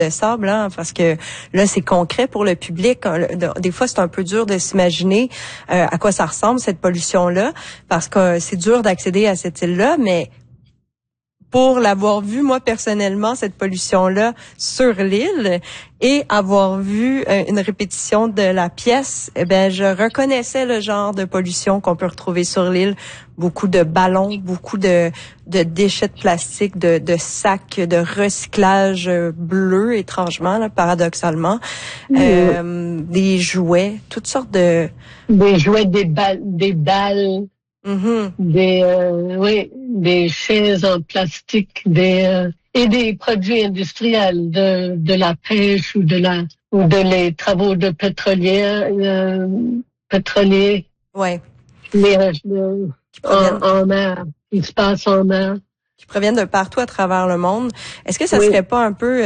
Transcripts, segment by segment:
de sable, hein, parce que là, c'est concret pour le public. Des fois, c'est un peu dur de s'imaginer à quoi ça ressemble, cette pollution-là, parce que c'est dur d'accéder à cette île-là, mais pour l'avoir vu, moi, personnellement, cette pollution-là sur l'île et avoir vu une répétition de la pièce, eh ben, je reconnaissais le genre de pollution qu'on peut retrouver sur l'île. Beaucoup de ballons, beaucoup de déchets de plastique, de sacs de recyclage bleu, étrangement, là, paradoxalement. Des jouets, toutes sortes de... Des jouets, des balles. Mm-hmm. Des chaises en plastique, et des produits industriels de la pêche ou de les travaux de pétroliers. Ouais. En mer, qui se passent en mer. Qui proviennent de partout à travers le monde. Est-ce que ça serait pas un peu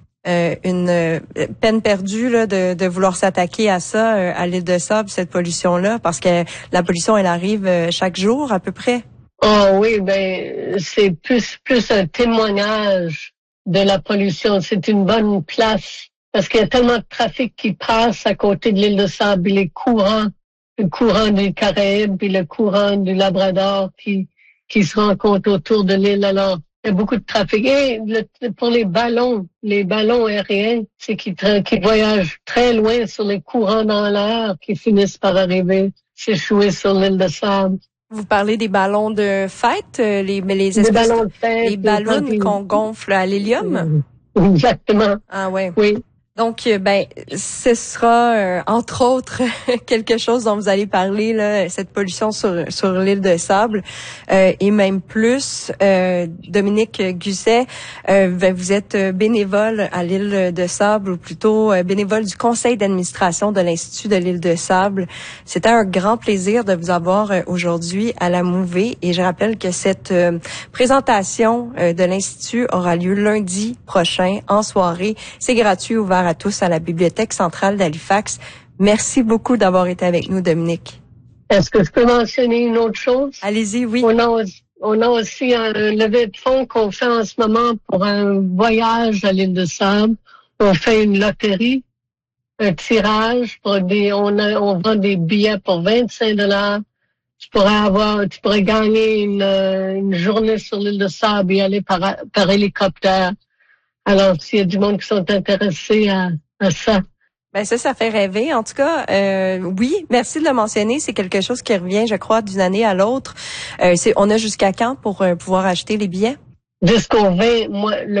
une peine perdue là de vouloir s'attaquer à ça, à l'île de Sable, cette pollution-là, parce que la pollution, elle arrive chaque jour à peu près? Oh oui, c'est plus un témoignage de la pollution. C'est une bonne place parce qu'il y a tellement de trafic qui passe à côté de l'île de Sable, le courant du Caraïbe et le courant du Labrador qui se rencontrent autour de l'île. Alors, il y a beaucoup de trafic. Et pour les ballons aériens, c'est qui voyagent très loin sur les courants dans l'air qui finissent par arriver, s'échouer sur l'île de Sable. Vous parlez des ballons de fête, les ballons de fête, les ballons qu'on gonfle à l'hélium? Exactement. Ah ouais. Oui. Donc, ce sera entre autres quelque chose dont vous allez parler là, cette pollution sur l'île de Sable et même plus. Dominique Gusset, vous êtes bénévole à l'île de Sable, ou plutôt bénévole du conseil d'administration de l'Institut de l'île de Sable. C'était un grand plaisir de vous avoir aujourd'hui à la Mouvée, et je rappelle que cette présentation de l'Institut aura lieu lundi prochain en soirée. C'est gratuit, ouvert à tous à la Bibliothèque centrale d'Halifax. Merci beaucoup d'avoir été avec nous, Dominique. Est-ce que je peux mentionner une autre chose? Allez-y, oui. On a aussi un levée de fonds qu'on fait en ce moment pour un voyage à l'île de Sable. On fait une loterie, un tirage on vend des billets pour 25 $. Tu pourrais gagner une journée sur l'île de Sable et aller par hélicoptère. Alors, s'il y a du monde qui sont intéressés à ça. Ben ça fait rêver. En tout cas, oui, merci de le mentionner. C'est quelque chose qui revient, je crois, d'une année à l'autre. On a jusqu'à quand pour pouvoir acheter les billets? Jusqu'au 20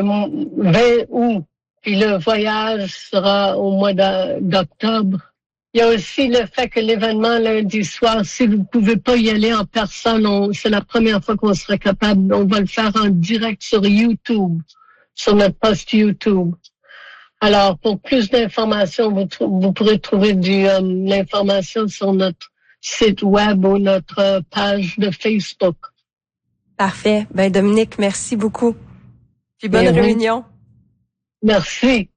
août. Puis le voyage sera au mois d'octobre. Il y a aussi le fait que l'événement lundi soir, si vous ne pouvez pas y aller en personne, c'est la première fois qu'on sera capable. On va le faire en direct sur YouTube, sur notre post YouTube. Alors, pour plus d'informations, vous pourrez trouver l'information sur notre site web ou notre page de Facebook. Parfait. Ben Dominique, merci beaucoup. Puis bonne réunion. Merci.